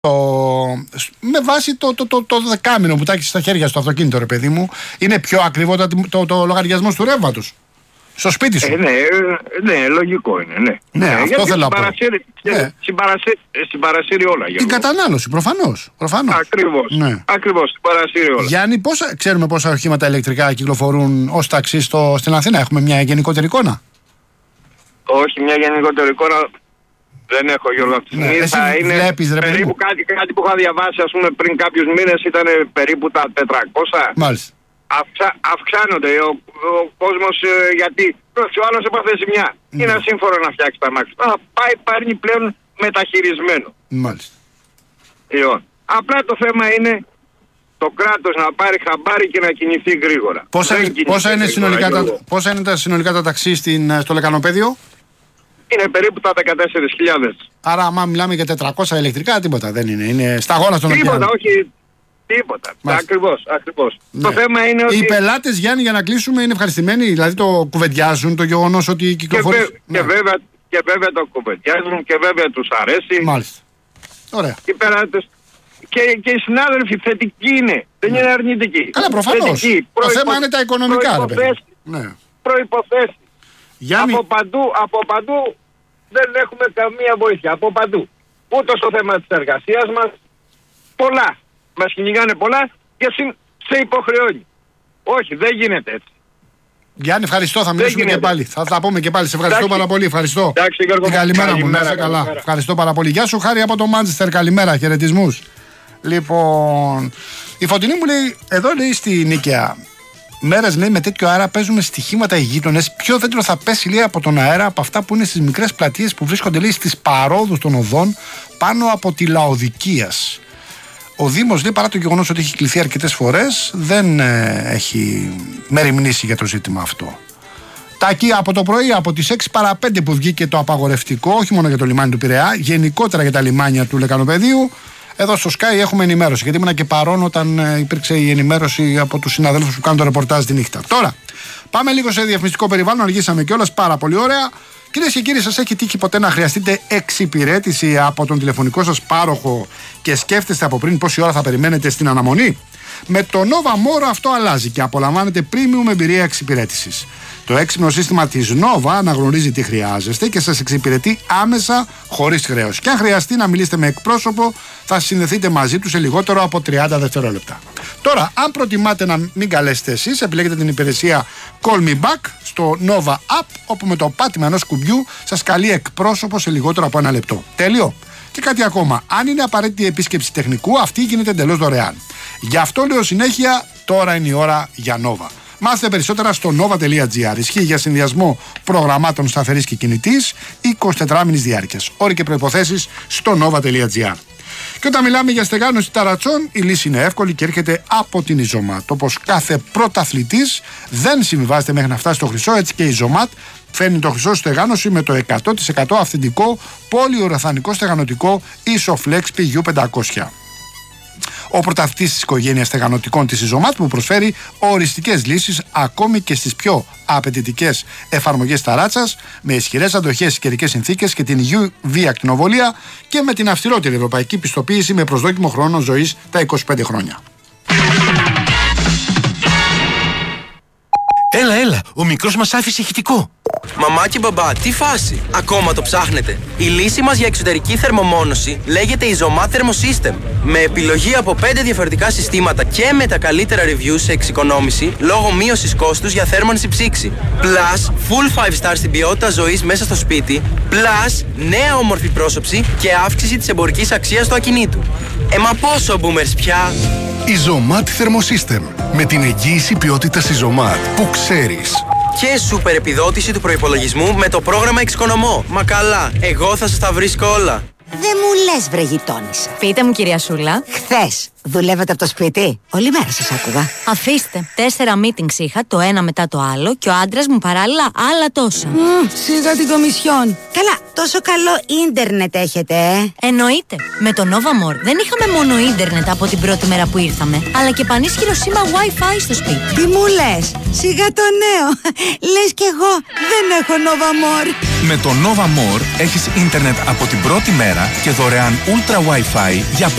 με βάση το δεκάμηνο που τα έχεις στα χέρια στο αυτοκίνητο, ρε παιδί μου, είναι πιο ακριβό το λογαριασμός του ρεύματος στο σπίτι σου. Ναι, λογικό είναι, ναι. Αυτό θέλω να πω. Συμπαρασύρει όλα. Την κατανάλωση, προφανώς. Ακριβώς, συμπαρασύρει όλα. Γιάννη, ξέρουμε πόσα οχήματα ηλεκτρικά κυκλοφορούν ως ταξί στην Αθήνα? Έχουμε μια γενικότερη εικόνα? Όχι, μια γενικότερη εικόνα δεν έχω, Γιώργο, αυτή τη στιγμή. Θα είναι περίπου κάτι που είχα διαβάσει, ας πούμε, πριν κάποιους μήνες, ήταν περίπου τα 400. Μάλιστα. Αυξάνονται ο κόσμος, γιατί ο άλλος έπαθε ζημιά. Είναι ασύμφορο να φτιάξει τα μάξι. Πάει πλέον μεταχειρισμένο. Μάλιστα. Απλά το θέμα είναι το κράτος να πάρει χαμπάρι και να κινηθεί γρήγορα. Πόσα είναι τα συνολικά τα ταξί στο Λεκανοπέδιο? Είναι περίπου τα 14.000. Άρα, άμα μιλάμε για 400 ηλεκτρικά, τίποτα δεν είναι. Είναι σταγόνα στον ωκεανό. Τίποτα, όχι. Τίποτα. Ακριβώς. Ναι. Το θέμα είναι ότι. Οι πελάτες, Γιάννη, για να κλείσουμε, είναι ευχαριστημένοι. Δηλαδή το κουβεντιάζουν το γεγονός ότι κυκλοφορεί. Και βέβαια το κουβεντιάζουν και βέβαια τους αρέσει. Μάλιστα. Ωραία. Οι πελάτες. Και οι συνάδελφοι θετικοί είναι. Δεν είναι αρνητικοί. Καλά, προφανώς. Το θέμα είναι τα οικονομικά. Προϋποθέσεις. Γιάννη. Από παντού δεν έχουμε καμία βοήθεια. Από παντού. Ούτε στο θέμα της εργασίας μας. Πολλά. Μας κυνηγάνε πολλά και σε υποχρεώνει. Όχι, δεν γίνεται έτσι. Γιάννη, ευχαριστώ. Θα μιλήσουμε και πάλι. Θα τα πούμε και πάλι. Σε ευχαριστώ πάρα πολύ. Ευχαριστώ. Την καλημέρα μου. Να είσαι καλά. Ευχαριστώ πάρα πολύ. Γεια σου, Χάρη από το Μάντσεστερ. Καλημέρα. Χαιρετισμούς. Λοιπόν, η Φωτεινή μου λέει, εδώ λέει στη Νίκαια, μέρες λέει με τέτοιο αέρα παίζουμε στοιχήματα οι γείτονες. Ποιο δέντρο θα πέσει λέει από τον αέρα από αυτά που είναι στις μικρές πλατείες που βρίσκονται λέει στις παρόδους των οδών πάνω από τη Λαοδικίας. Ο Δήμος λέει, παρά το γεγονός ότι έχει κληθεί αρκετές φορές, δεν έχει μεριμνήσει για το ζήτημα αυτό. Τάκη, από το πρωί, από τις 6 παρά 5 που βγήκε το απαγορευτικό, όχι μόνο για το λιμάνι του Πειραιά, γενικότερα για τα λιμάνια του Λεκανοπεδίου, εδώ στο Sky έχουμε ενημέρωση. Γιατί ήμουν και παρόν όταν υπήρξε η ενημέρωση από τους συναδέλφους που κάνουν το ρεπορτάζ τη νύχτα. Τώρα, πάμε λίγο σε διαφημιστικό περιβάλλον, αργήσαμε κιόλας, πάρα πολύ ωραία. Κυρίες και κύριοι, σας έχει τύχει ποτέ να χρειαστείτε εξυπηρέτηση από τον τηλεφωνικό σας πάροχο και σκέφτεστε από πριν πόση ώρα θα περιμένετε στην αναμονή? Με το Nova More αυτό αλλάζει και απολαμβάνετε premium εμπειρία εξυπηρέτησης. Το έξυπνο σύστημα της Nova αναγνωρίζει τι χρειάζεστε και σας εξυπηρετεί άμεσα χωρίς χρέος. Και αν χρειαστεί να μιλήσετε με εκπρόσωπο, θα συνδεθείτε μαζί του σε λιγότερο από 30 δευτερόλεπτα. Τώρα, αν προτιμάτε να μην καλέσετε εσείς, επιλέγετε την υπηρεσία Call Me Back στο Nova App, όπου με το πάτημα ενός κουμπιού σας καλεί εκπρόσωπο σε λιγότερο από 1 λεπτό. Τέλειο. Και κάτι ακόμα. Αν είναι απαραίτητη επίσκεψη τεχνικού, αυτή γίνεται εντελώς δωρεάν. Γι' αυτό λέω συνέχεια, τώρα είναι η ώρα για Nova. Μάθετε περισσότερα στο nova.gr. Ισχύει για συνδυασμό προγραμμάτων σταθερής και κινητής 24 μήνες διάρκειας. Όροι και προϋποθέσεις στο nova.gr. Και όταν μιλάμε για στεγάνωση ταρατσών, η λύση είναι εύκολη και έρχεται από την Ιζωμάτ. Όπως κάθε πρωταθλητής δεν συμβιβάζεται μέχρι να φτάσει στο χρυσό, έτσι και η Ιζωμάτ φέρνει το χρυσό στεγάνωση με το 100% αυθεντικό πολυουραθανικό στεγανοτικό Isoflex PU500. Ο πρωταθλητής της οικογένειας στεγανοτικών της Ιζωμάτ που προσφέρει οριστικές λύσεις ακόμη και στις πιο απαιτητικές εφαρμογές ταράτσας, με ισχυρές αντοχές στις καιρικές συνθήκες και την UV ακτινοβολία και με την αυστηρότερη ευρωπαϊκή πιστοποίηση με προσδόκιμο χρόνο ζωής τα 25 χρόνια. Έλα, ο μικρός μας άφησε ηχητικό. Μαμά και μπαμπά, τι φάση! Ακόμα το ψάχνετε? Η λύση μας για εξωτερική θερμομόνωση λέγεται Izomat Thermosystem. Με επιλογή από 5 διαφορετικά συστήματα και με τα καλύτερα reviews σε εξοικονόμηση λόγω μείωσης κόστους για θέρμανση ψήξη. Plus, full 5 star στην ποιότητα ζωής μέσα στο σπίτι. Plus, νέα όμορφη πρόσωψη και αύξηση της εμπορικής αξίας του ακινήτου. Μα πόσο boomers πια! Izomat Thermosystem. Με την εγγύηση ποιότητας Izomat που ξέρεις. Και σούπερ επιδότηση του προϋπολογισμού με το πρόγραμμα Εξοικονομώ. Μα καλά, εγώ θα σας τα βρίσκω όλα. Δεν μου λες, βρε γειτόνισσα. Πείτε μου, κυρία Σούλα. Χθες δουλεύατε από το σπίτι? Όλη μέρα σας άκουγα. Αφήστε. 4 meetings είχα, το ένα μετά το άλλο, και ο άντρας μου παράλληλα άλλα τόσα. Σιγά την κομισιόν. Καλά, τόσο καλό ίντερνετ έχετε, Εννοείται. Με το Nova More δεν είχαμε μόνο ίντερνετ από την πρώτη μέρα που ήρθαμε, αλλά και πανίσχυρο σήμα Wi-Fi στο σπίτι. Τι μου λες? Σιγά το νέο. Λες κι εγώ δεν έχω Nova More. Με το Nova More έχεις ίντερνετ από την πρώτη μέρα και δωρεάν Ultra Wi-Fi για